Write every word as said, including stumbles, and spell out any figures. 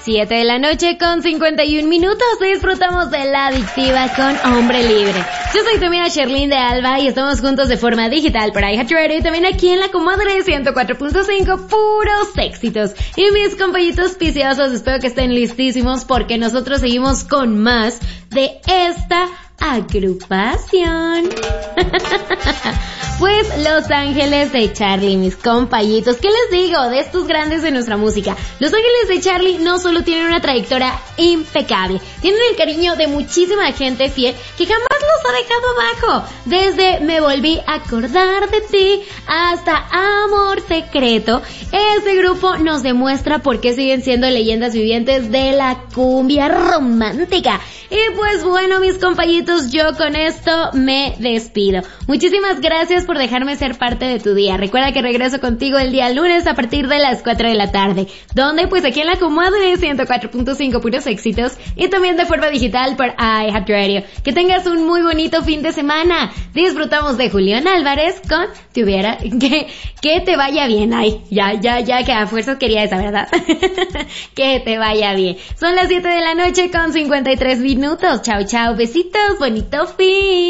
siete de la noche con cincuenta y un minutos. Disfrutamos de La Adictiva con Hombre Libre. Yo soy tu amiga Sherlyn de Alba y estamos juntos de forma digital para iHeartRadio y también aquí en la Comadre ciento cuatro punto cinco, puros éxitos. Y mis compañitos piciosos, espero que estén listísimos porque nosotros seguimos con más de esta agrupación. Pues Los Ángeles de Charlie, mis compañitos, ¿qué les digo de estos grandes de nuestra música? Los Ángeles de Charlie no solo tienen una trayectoria impecable, tienen el cariño de muchísima gente fiel que jamás los ha dejado abajo. Desde Me Volví a Acordar de Ti hasta Amor Secreto, este grupo nos demuestra por qué siguen siendo leyendas vivientes de la cumbia romántica. Y pues bueno, mis compañitos, yo con esto me despido. Muchísimas gracias por dejarme ser parte de tu día. Recuerda que regreso contigo el día lunes a partir de las cuatro de la tarde. Donde pues aquí en la Comadre ciento cuatro punto cinco, puros éxitos. Y también de forma digital por iHeartRadio. Que tengas un muy bonito fin de semana. Disfrutamos de Julián Álvarez con Te Hubiera... Que, que te vaya bien. Ay, ya, ya, ya, que a fuerzas quería esa, ¿verdad? Que te vaya bien. Son las siete de la noche con cincuenta y tres minutos. Chao, chao, besitos, bonito fin.